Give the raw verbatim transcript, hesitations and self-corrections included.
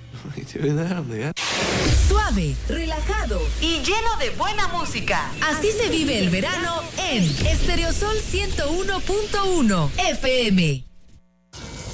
Suave, relajado y lleno de buena música. Así se vive el verano en Estereosol ciento uno punto uno F M.